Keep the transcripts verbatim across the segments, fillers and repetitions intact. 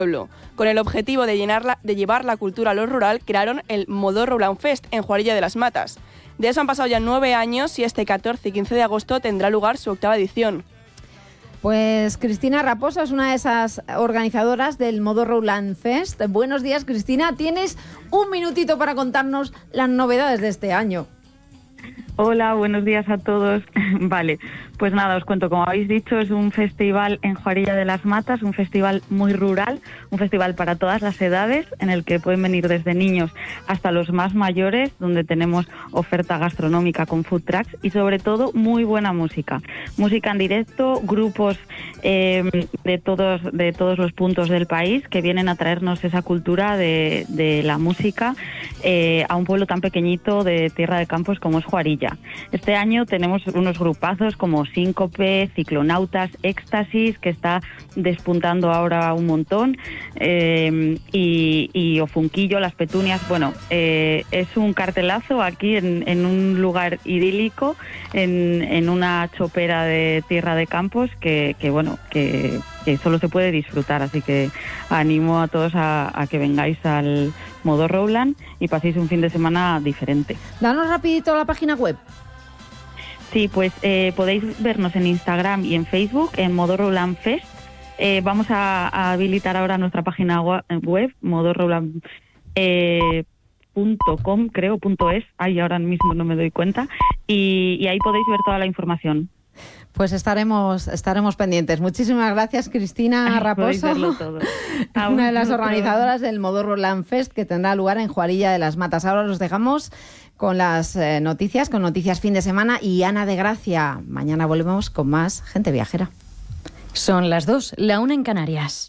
pueblo. Con el objetivo de, llenarla, de llevar la cultura a lo rural, crearon el Modor Roland Fest en Juarilla de las Matas. De eso han pasado ya nueve años y este catorce y quince de agosto tendrá lugar su octava edición. Pues Cristina Raposo es una de esas organizadoras del Modor Roland Fest. Buenos días, Cristina. Tienes un minutito para contarnos las novedades de este año. Hola, buenos días a todos. Vale, pues nada, os cuento, como habéis dicho, es un festival en Juarilla de las Matas, un festival muy rural, un festival para todas las edades, en el que pueden venir desde niños hasta los más mayores, donde tenemos oferta gastronómica con food trucks y sobre todo muy buena música. Música en directo, grupos eh, de todos de todos los puntos del país que vienen a traernos esa cultura de, de la música eh, a un pueblo tan pequeñito de Tierra de Campos como es Juarilla. Este año tenemos unos grupazos como Síncope, Ciclonautas, Éxtasis, que está despuntando ahora un montón, eh, y, y Ofunquillo, Las Petunias. Bueno, eh, es un cartelazo aquí en, en un lugar idílico, en, en una chopera de Tierra de Campos, que, que bueno, que, que solo se puede disfrutar. Así que animo a todos a, a que vengáis al Modor Roland y paséis un fin de semana diferente. Danos rapidito la página web. Sí, pues eh, podéis vernos en Instagram y en Facebook en Modor Roland Fest. Eh, vamos a, a habilitar ahora nuestra página web, modor roland punto com, creo, punto es. Ay, ahora mismo no me doy cuenta. Y, y ahí podéis ver toda la información. Pues estaremos estaremos pendientes. Muchísimas gracias, Cristina Raposo, una de las organizadoras del Modor Roland Fest, que tendrá lugar en Juarilla de las Matas. Ahora los dejamos con las eh, noticias, con noticias fin de semana y Ana de Gracia. Mañana volvemos con más Gente Viajera. Son las dos, la una en Canarias.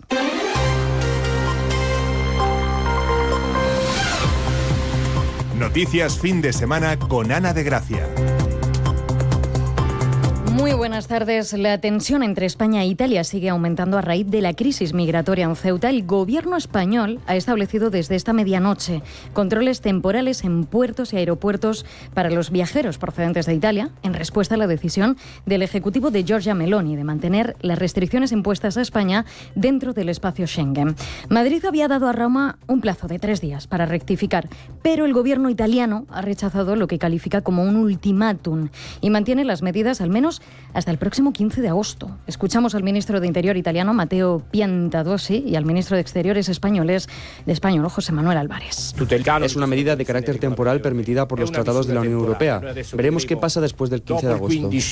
Noticias fin de semana con Ana de Gracia. Muy buenas tardes. La tensión entre España e Italia sigue aumentando a raíz de la crisis migratoria en Ceuta. El gobierno español ha establecido desde esta medianoche controles temporales en puertos y aeropuertos para los viajeros procedentes de Italia, en respuesta a la decisión del Ejecutivo de Giorgia Meloni de mantener las restricciones impuestas a España dentro del espacio Schengen. Madrid había dado a Roma un plazo de tres días para rectificar, pero el gobierno italiano ha rechazado lo que califica como un ultimátum y mantiene las medidas al menos hasta el próximo quince de agosto. Escuchamos al ministro de Interior italiano, Matteo Piantadosi, y al ministro de Exteriores españoles de español, José Manuel Álvarez. Es una medida de carácter temporal permitida por los tratados de la Unión Europea. Veremos qué pasa después del quince de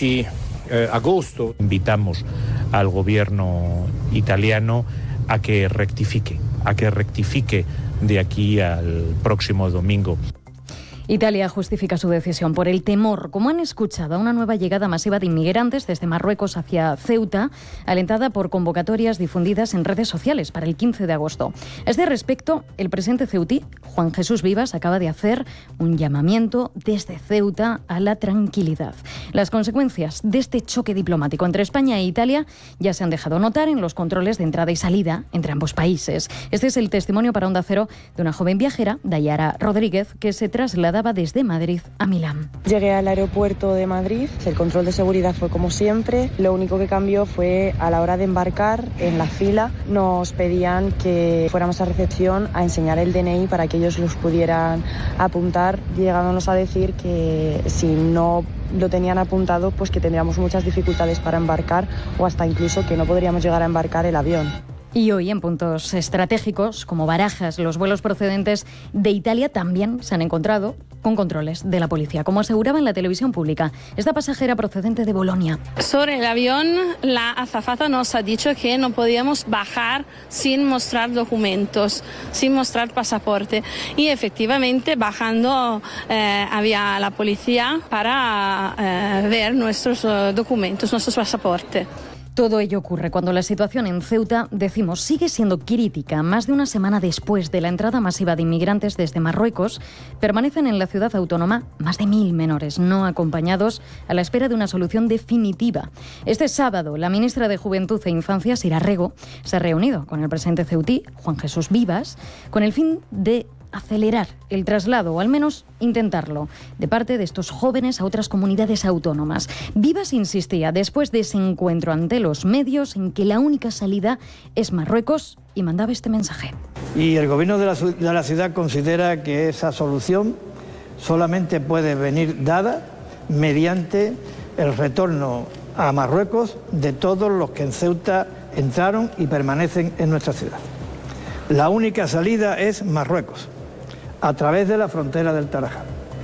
agosto. Invitamos al gobierno italiano a que rectifique, a que rectifique de aquí al próximo domingo. Italia justifica su decisión por el temor, como han escuchado, a una nueva llegada masiva de inmigrantes desde Marruecos hacia Ceuta, alentada por convocatorias difundidas en redes sociales para el quince de agosto. A este respecto, el presidente ceutí, Juan Jesús Vivas, acaba de hacer un llamamiento desde Ceuta a la tranquilidad. Las consecuencias de este choque diplomático entre España e Italia ya se han dejado notar en los controles de entrada y salida entre ambos países. Este es el testimonio para Onda Cero de una joven viajera, Dayara Rodríguez, que se traslada desde Madrid a Milán. Llegué al aeropuerto de Madrid, el control de seguridad fue como siempre, lo único que cambió fue a la hora de embarcar en la fila nos pedían que fuéramos a recepción a enseñar el D N I para que ellos los pudieran apuntar, llegándonos a decir que si no lo tenían apuntado pues que tendríamos muchas dificultades para embarcar o hasta incluso que no podríamos llegar a embarcar el avión. Y hoy, en puntos estratégicos como Barajas, los vuelos procedentes de Italia también se han encontrado con controles de la policía, como aseguraba en la televisión pública esta pasajera procedente de Bolonia. Sobre el avión, la azafata nos ha dicho que no podíamos bajar sin mostrar documentos, sin mostrar pasaporte. Y efectivamente, bajando, eh, había la policía para eh, ver nuestros uh, documentos, nuestros pasaportes. Todo ello ocurre cuando la situación en Ceuta, decimos, sigue siendo crítica. Más de una semana después de la entrada masiva de inmigrantes desde Marruecos, permanecen en la ciudad autónoma más de mil menores no acompañados a la espera de una solución definitiva. Este sábado, la ministra de Juventud e Infancia, Sira Rego, se ha reunido con el presidente ceutí, Juan Jesús Vivas, con el fin de acelerar el traslado, o al menos intentarlo, de parte de estos jóvenes a otras comunidades autónomas. Vivas insistía, después de ese encuentro ante los medios, en que la única salida es Marruecos, y mandaba este mensaje. Y el gobierno de la, de la ciudad considera que esa solución solamente puede venir dada mediante el retorno a Marruecos de todos los que en Ceuta entraron y permanecen en nuestra ciudad. La única salida es Marruecos, a través de la frontera del Tarajal.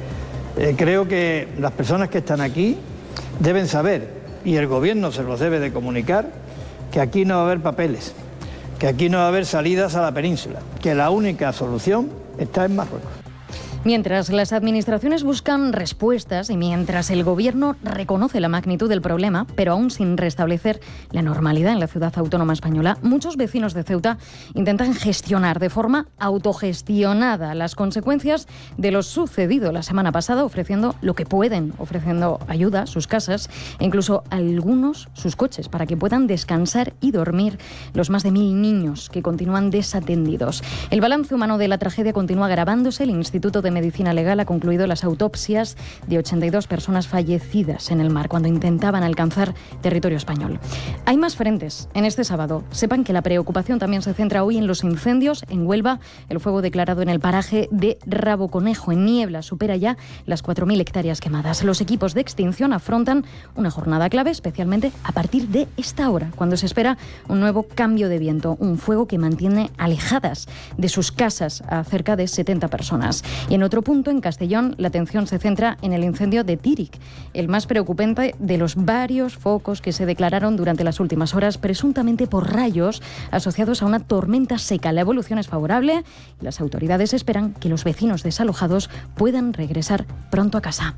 Eh, creo que las personas que están aquí deben saber, y el gobierno se los debe de comunicar, que aquí no va a haber papeles, que aquí no va a haber salidas a la península, que la única solución está en Marruecos. Mientras las administraciones buscan respuestas y mientras el gobierno reconoce la magnitud del problema, pero aún sin restablecer la normalidad en la ciudad autónoma española, muchos vecinos de Ceuta intentan gestionar de forma autogestionada las consecuencias de lo sucedido la semana pasada, ofreciendo lo que pueden, ofreciendo ayuda, sus casas e incluso algunos sus coches, para que puedan descansar y dormir los más de mil niños que continúan desatendidos. El balance humano de la tragedia continúa agravándose. El Instituto de Medicina Legal ha concluido las autopsias de ochenta y dos personas fallecidas en el mar cuando intentaban alcanzar territorio español. Hay más frentes en este sábado. Sepan que la preocupación también se centra hoy en los incendios. En Huelva, el fuego declarado en el paraje de Rabo Conejo, en Niebla, supera ya las cuatro mil hectáreas quemadas. Los equipos de extinción afrontan una jornada clave, especialmente a partir de esta hora, cuando se espera un nuevo cambio de viento, un fuego que mantiene alejadas de sus casas a cerca de setenta personas. Y en otro punto, en Castellón, la atención se centra en el incendio de Tíric, el más preocupante de los varios focos que se declararon durante las últimas horas, presuntamente por rayos asociados a una tormenta seca. La evolución es favorable y las autoridades esperan que los vecinos desalojados puedan regresar pronto a casa.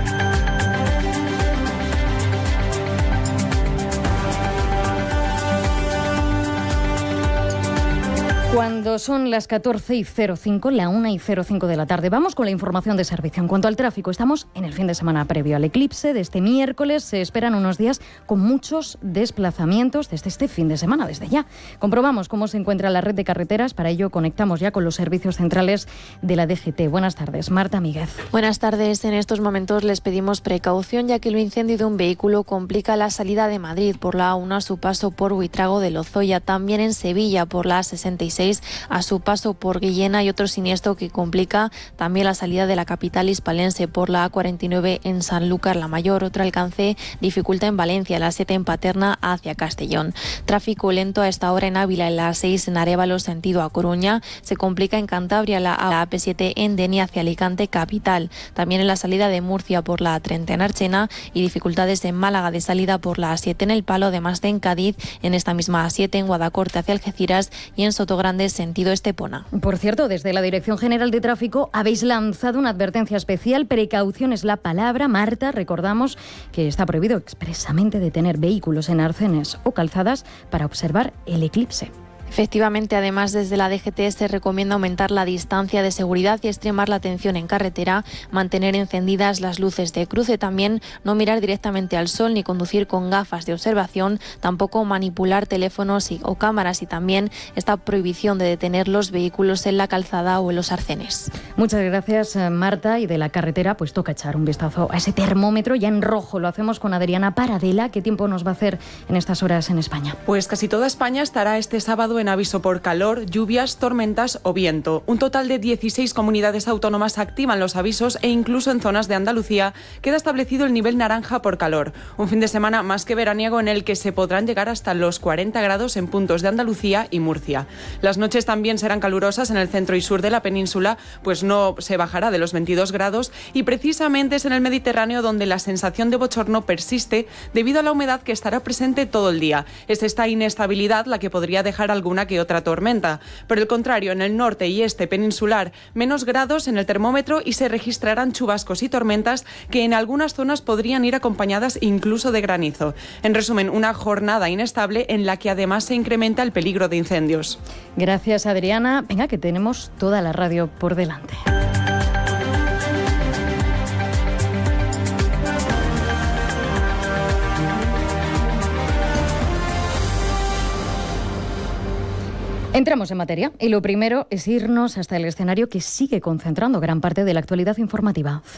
Cuando son las catorce y cero cinco, la una y cero cinco de la tarde, vamos con la información de servicio. En cuanto al tráfico, estamos en el fin de semana previo al eclipse de este miércoles. Se esperan unos días con muchos desplazamientos desde este fin de semana, desde ya. Comprobamos cómo se encuentra la red de carreteras. Para ello conectamos ya con los servicios centrales de la D G T. Buenas tardes, Marta Míguez. Buenas tardes. En estos momentos les pedimos precaución, ya que el incendio de un vehículo complica la salida de Madrid por la A uno a su paso por Buitrago de Lozoya. También en Sevilla por la A sesenta y seis a su paso por Guillena, y otro siniestro que complica también la salida de la capital hispalense por la A cuarenta y nueve en Sanlúcar la Mayor. Otro alcance dificulta en Valencia, la siete en Paterna hacia Castellón. Tráfico lento a esta hora en Ávila, en la seis en Arévalo sentido a Coruña. Se complica en Cantabria la A P siete en Denia hacia Alicante capital. También en la salida de Murcia por la A treinta en Archena, y dificultades en Málaga de salida por la A siete en El Palo, además de en Cádiz, en esta misma A siete en Guadacorte hacia Algeciras y en Sotogrande sentido Estepona. Por cierto, desde la Dirección General de Tráfico habéis lanzado una advertencia especial. Precaución es la palabra. Marta, recordamos que está prohibido expresamente detener vehículos en arcenes o calzadas para observar el eclipse. Efectivamente, además, desde la D G T se recomienda aumentar la distancia de seguridad y extremar la atención en carretera, mantener encendidas las luces de cruce, también no mirar directamente al sol ni conducir con gafas de observación, tampoco manipular teléfonos y, o cámaras, y también esta prohibición de detener los vehículos en la calzada o en los arcenes. Muchas gracias, Marta. Y de la carretera, pues toca echar un vistazo a ese termómetro ya en rojo. Lo hacemos con Adriana Paradela. ¿Qué tiempo nos va a hacer en estas horas en España? Pues casi toda España estará este sábado en aviso por calor, lluvias, tormentas o viento. Un total de dieciséis comunidades autónomas activan los avisos, e incluso en zonas de Andalucía queda establecido el nivel naranja por calor. Un fin de semana más que veraniego en el que se podrán llegar hasta los cuarenta grados en puntos de Andalucía y Murcia. Las noches también serán calurosas en el centro y sur de la península, pues no se bajará de los veintidós grados, y precisamente es en el Mediterráneo donde la sensación de bochorno persiste debido a la humedad que estará presente todo el día. Es esta inestabilidad la que podría dejar alguna que otra tormenta. Por el contrario, en el norte y este peninsular, menos grados en el termómetro, y se registrarán chubascos y tormentas que en algunas zonas podrían ir acompañadas incluso de granizo. En resumen, una jornada inestable en la que además se incrementa el peligro de incendios. Gracias, Adriana. Venga, que tenemos toda la radio por delante. Entramos en materia y lo primero es irnos hasta el escenario que sigue concentrando gran parte de la actualidad informativa.